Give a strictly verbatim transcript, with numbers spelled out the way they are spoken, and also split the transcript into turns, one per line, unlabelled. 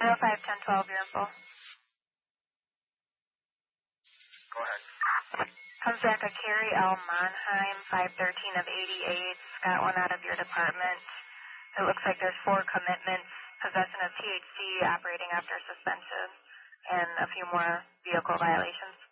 zero five ten twelve, your info.
Go ahead.
Comes back a Carrie L. Monheim, five thirteen of eighty-eight. Got one out of your department. It looks like there's four commitments, possession of T H C, operating after suspension, and a few more vehicle violations.